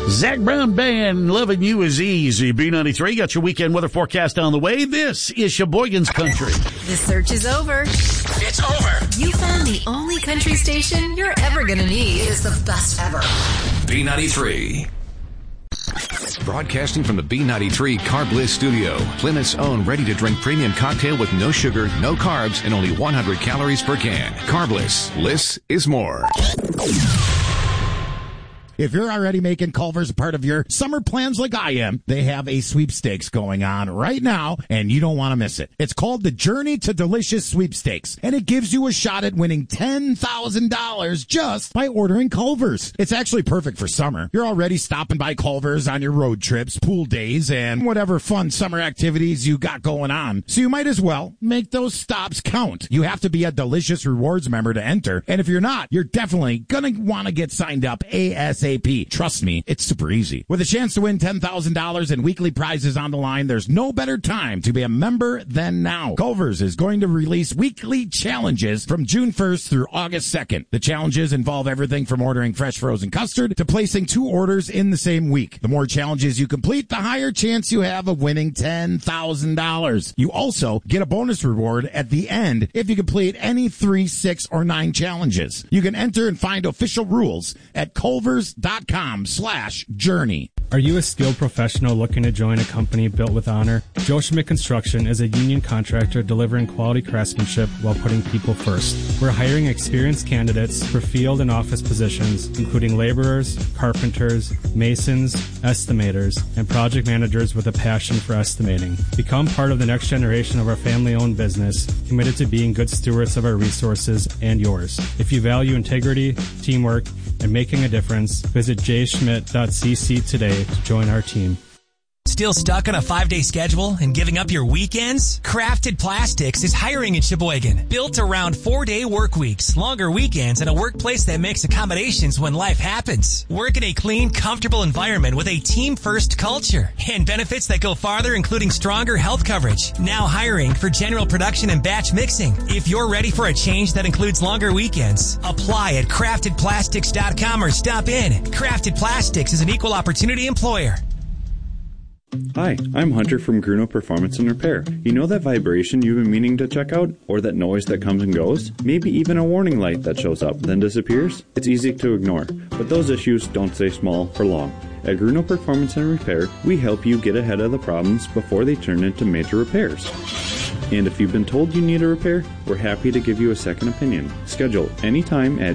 Zach Brown Band, Loving You Is Easy. B93, got your weekend weather forecast on the way. This is Sheboygan's Country. The search is over. It's over. You found the only country station you're ever going to need. It is the best ever. B93. Broadcasting from the B93 Carb Bliss studio, Plymouth's own ready-to-drink premium cocktail with no sugar, no carbs, and only 100 calories per can. Carb Bliss. Bliss is more. If you're already making Culver's a part of your summer plans like I am, they have a sweepstakes going on right now, and you don't want to miss it. It's called the Journey to Delicious Sweepstakes, and it gives you a shot at winning $10,000 just by ordering Culver's. It's actually perfect for summer. You're already stopping by Culver's on your road trips, pool days, and whatever fun summer activities you got going on. So you might as well make those stops count. You have to be a Delicious Rewards member to enter, and if you're not, you're definitely going to want to get signed up ASAP. Trust me, it's super easy. With a chance to win $10,000 and weekly prizes on the line, there's no better time to be a member than now. Culver's is going to release weekly challenges from June 1st through August 2nd. The challenges involve everything from ordering fresh frozen custard to placing 2 orders in the same week. The more challenges you complete, the higher chance you have of winning $10,000. You also get a bonus reward at the end if you complete any 3, 6, or 9 challenges. You can enter and find official rules at culvers.com/journey. Are you a skilled professional looking to join a company built with honor? Joe Schmidt Construction is a union contractor delivering quality craftsmanship while putting people first. We're hiring experienced candidates for field and office positions, including laborers, carpenters, masons, estimators, and project managers with a passion for estimating. Become part of the next generation of our family-owned business, committed to being good stewards of our resources and yours. If you value integrity, teamwork, and making a difference, visit jschmidt.cc today to join our team. Still stuck on a 5-day schedule and giving up your weekends? Crafted Plastics is hiring in Sheboygan. Built around 4-day work weeks, longer weekends, and a workplace that makes accommodations when life happens. Work in a clean, comfortable environment with a team-first culture. And benefits that go farther, including stronger health coverage. Now hiring for general production and batch mixing. If you're ready for a change that includes longer weekends, apply at craftedplastics.com or stop in. Crafted Plastics is an equal opportunity employer. Hi, I'm Hunter from Gruno Performance and Repair. You know that vibration you've been meaning to check out? Or that noise that comes and goes? Maybe even a warning light that shows up, then disappears? It's easy to ignore, but those issues don't stay small for long. At Gruno Performance and Repair, we help you get ahead of the problems before they turn into major repairs. And if you've been told you need a repair, we're happy to give you a second opinion. Schedule anytime at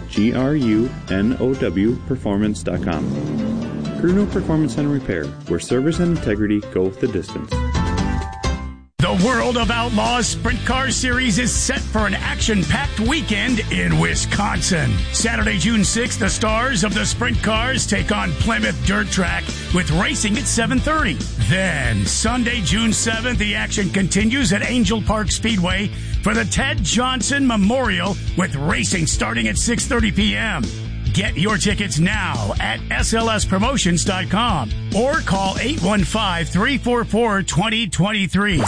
grunowperformance.com. Gruno Performance and Repair, where service and integrity go the distance. The World of Outlaws Sprint Car Series is set for an action-packed weekend in Wisconsin. Saturday, June 6th, the stars of the sprint cars take on Plymouth Dirt Track with racing at 7:30. Then, Sunday, June 7th, the action continues at Angel Park Speedway for the Ted Johnson Memorial with racing starting at 6:30 p.m. Get your tickets now at slspromotions.com or call 815-344-2023.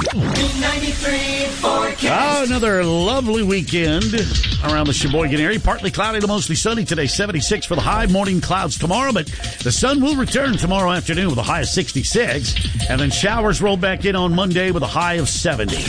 Another lovely weekend around the Sheboygan area. Partly cloudy to mostly sunny today, 76 for the high. Morning clouds tomorrow, but the sun will return tomorrow afternoon with a high of 66. And then showers roll back in on Monday with a high of 70.